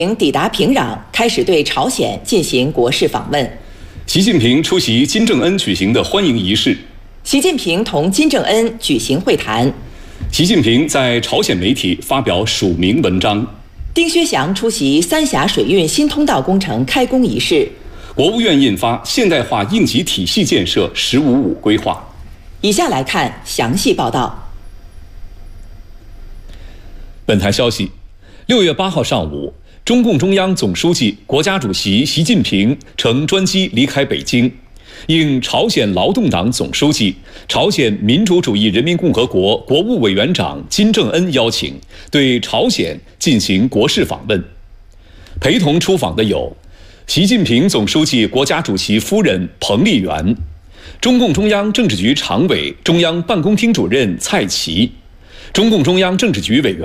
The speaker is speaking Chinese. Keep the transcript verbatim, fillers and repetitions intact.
抵达平壤，开始对朝鲜进行国事访问。 习近平出席金正恩举行的欢迎仪式。 习近平同金正恩举行会谈。 习近平在朝鲜媒体发表署名文章。 丁薛祥出席三峡水运新通道工程开工仪式。 国务院印发现代化应急体系建设“十五五”规划。 以下来看详细报道。 本台消息，六月八号上午，中共中央总书记、国家主席习近平乘专机离开北京，应朝鲜劳动党总书记、朝鲜民主主义人民共和国国务委员长金正恩邀请，对朝鲜进行国事访问。陪同出访的有习近平总书记国家主席夫人彭丽媛，中共中央政治局常委、中央办公厅主任蔡奇，中共中央政治局委员